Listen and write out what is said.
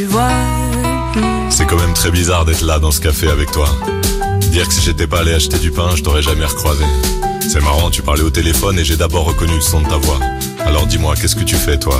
C'est quand même très bizarre d'être là dans ce café avec toi. Dire que si j'étais pas allé acheter du pain, je t'aurais jamais recroisé. C'est marrant, tu parlais au téléphone et j'ai d'abord reconnu le son de ta voix. Alors dis-moi, qu'est-ce que tu fais toi